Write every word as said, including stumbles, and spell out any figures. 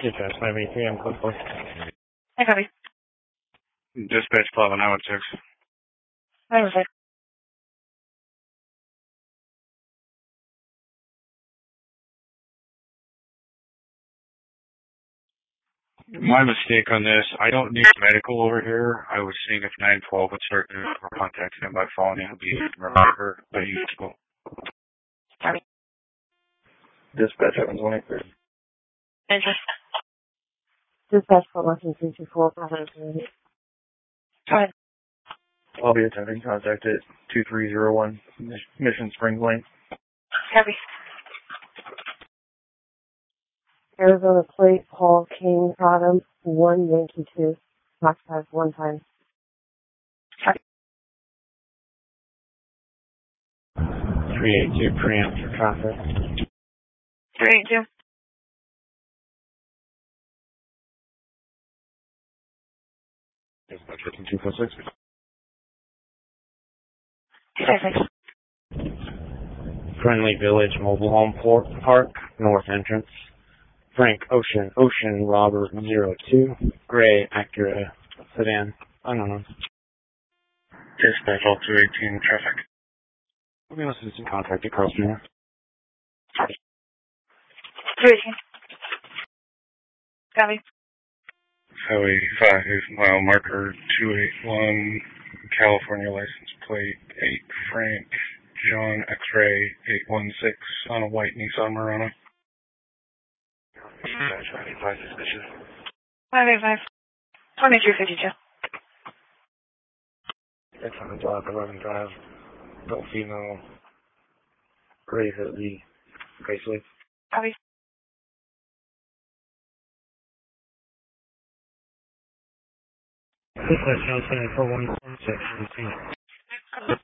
Dispatch five eight three, I'm close. I copy. Dispatch eleven nine one six. nine one six. My mistake on this. I don't need medical over here. I was seeing if nine twelve would start to contact him by phone. It'll be easy to remember, but he's cool. Copy. Dispatch Evans one eight three. Enter. Dispatch one three two four. Go ahead. I'll be attempting contact at two three zero one Mission Springs Lane. Copy. Arizona plate, Paul King, Bottom, one Yankee two. Max five one time. Copy. three eight two, preempt for traffic. three eight two. Dispatch two four six. two five six. Friendly Village Mobile Home Port Park, North Entrance. Frank Ocean, Ocean Robert zero two. Gray Acura Sedan. I don't know. Dispatch all two eighteen traffic. Let me listen to some contact at Carl Junior two eighteen. Copy. Highway five mile marker two eight one, California license plate eight Frank John X-ray eight one six on a white Nissan Murano. five eight five suspicious. five eight five. twenty-two fifty-two. That's on the block, eleven Drive. Adult female. Gray hoodie. Gray sleeve. Copy. Dispatch now seven four one six.